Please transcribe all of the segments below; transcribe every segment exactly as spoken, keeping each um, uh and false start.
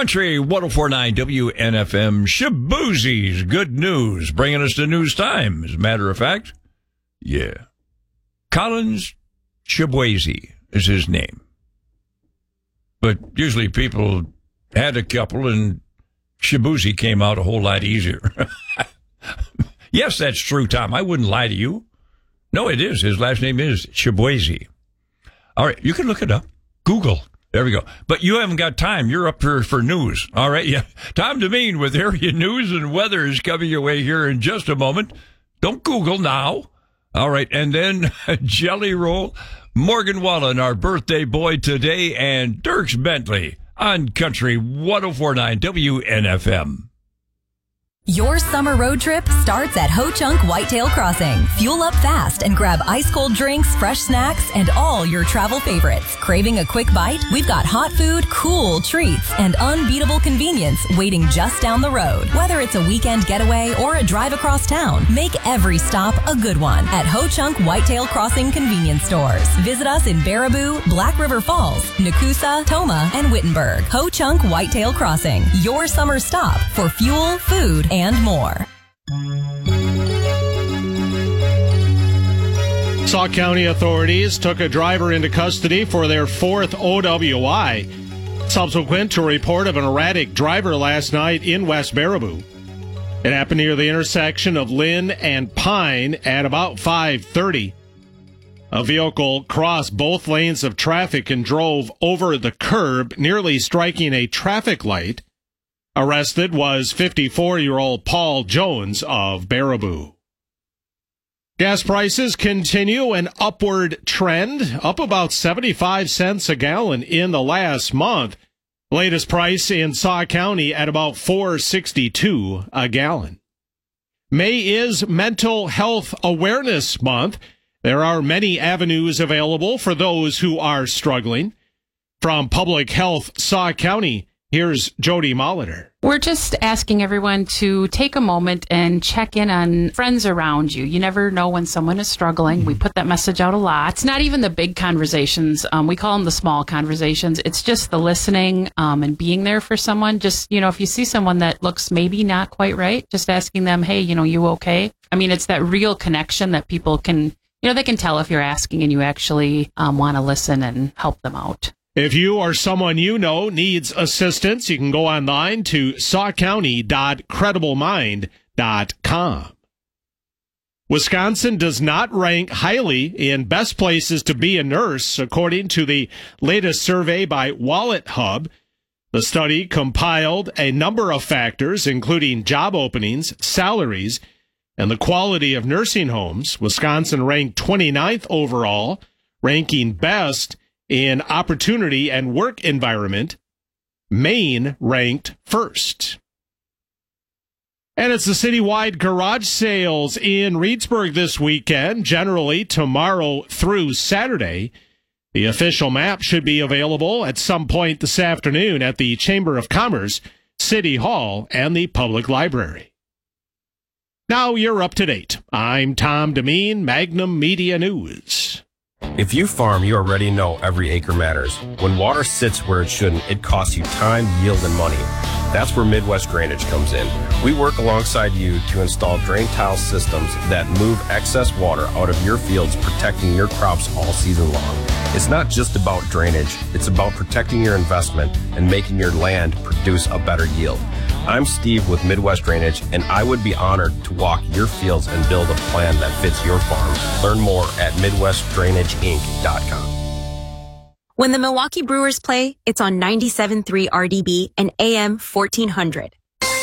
Country one oh four point nine W N F M, Shaboozie's Good News, bringing us to news time, as a matter of fact. Yeah. Collins Shabwazy is his name. But usually people had a couple, and Shaboozie came out a whole lot easier. Yes, that's true, Tom. I wouldn't lie to you. No, it is. His last name is Shabwazy. All right, you can look it up. Google. There we go. But you haven't got time. You're up here for news. All right, yeah. Tom Demeen with area news and weather is coming your way here in just a moment. Don't Google now. All right, and then Jelly Roll, Morgan Wallen, our birthday boy today, and Dierks Bentley on Country one oh four point nine W N F M. Your summer road trip starts at Ho Chunk Whitetail Crossing. Fuel up fast and grab ice-cold drinks, fresh snacks, and all your travel favorites. Craving a quick bite? We've got hot food, cool treats, and unbeatable convenience waiting just down the road. Whether it's a weekend getaway or a drive across town, make every stop a good one at Ho Chunk Whitetail Crossing convenience stores. Visit us in Baraboo, Black River Falls, Nakusa, Toma, and Wittenberg. Ho Chunk Whitetail Crossing, your summer stop for fuel, food, and more. Sauk County authorities took a driver into custody for their fourth O W I, subsequent to a report of an erratic driver last night in West Baraboo. It happened near the intersection of Lynn and Pine at about five thirty. A vehicle crossed both lanes of traffic and drove over the curb, nearly striking a traffic light. Arrested was fifty-four-year-old Paul Jones of Baraboo. Gas prices continue an upward trend, up about seventy-five cents a gallon in the last month. Latest price in Sauk County at about four sixty-two a gallon. May is Mental Health Awareness Month. There are many avenues available for those who are struggling. From Public Health Sauk County, here's Jody Molitor. We're just asking everyone to take a moment and check in on friends around you. You never know when someone is struggling. We put that message out a lot. It's not even the big conversations. Um, we call them the small conversations. It's just the listening um, and being there for someone. Just, you know, if you see someone that looks maybe not quite right, just asking them, hey, you know, you okay? I mean, it's that real connection that people can, you know, they can tell if you're asking and you actually um, want to listen and help them out. If you or someone you know needs assistance, you can go online to sauk county dot credible mind dot com. Wisconsin does not rank highly in best places to be a nurse, according to the latest survey by Wallet Hub. The study compiled a number of factors, including job openings, salaries, and the quality of nursing homes. Wisconsin ranked twenty-ninth overall, ranking best in opportunity and work environment. Maine ranked first. And it's the citywide garage sales in Reedsburg this weekend, generally tomorrow through Saturday. The official map should be available at some point this afternoon at the Chamber of Commerce, City Hall, and the Public Library. Now you're up to date. I'm Tom Demeen, Magnum Media News. If you farm, you already know every acre matters. When water sits where it shouldn't, it costs you time, yield, and money. That's where Midwest Drainage comes in. We work alongside you to install drain tile systems that move excess water out of your fields, protecting your crops all season long. It's not just about drainage, it's about protecting your investment and making your land produce a better yield. I'm Steve with Midwest Drainage, and I would be honored to walk your fields and build a plan that fits your farm. Learn more at midwest drainage inc dot com. When the Milwaukee Brewers play, it's on ninety-seven point three R D B and A M fourteen hundred.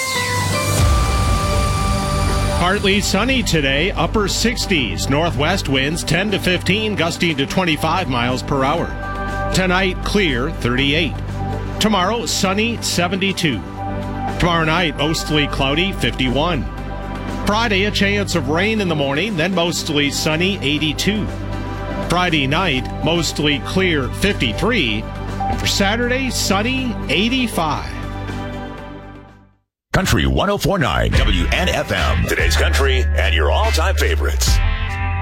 Partly sunny today, upper sixties. Northwest winds ten to fifteen, gusting to twenty-five miles per hour. Tonight, clear, thirty-eight. Tomorrow, sunny, seventy-two. Tomorrow night, mostly cloudy, fifty-one. Friday, a chance of rain in the morning, then mostly sunny, eighty-two. Friday night, mostly clear, fifty-three. And for Saturday, sunny, eighty-five. Country one oh four point nine W N F M. Today's country and your all-time favorites.